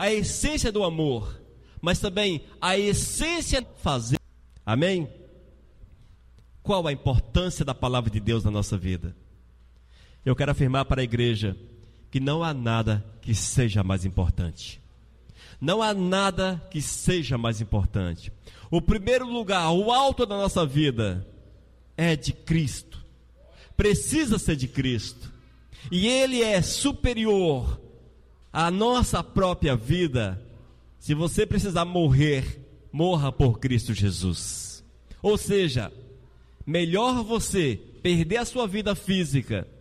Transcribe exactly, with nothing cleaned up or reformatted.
a essência do amor, mas também a essência de fazer. Amém? Qual a importância da palavra de Deus na nossa vida? Eu quero afirmar para a igreja que não há nada que seja mais importante. Não há nada que seja mais importante. O primeiro lugar, o alto da nossa vida é de Cristo. Precisa ser de Cristo. E Ele é superior à nossa própria vida. Se você precisar morrer, morra por Cristo Jesus. Ou seja, melhor você perder a sua vida física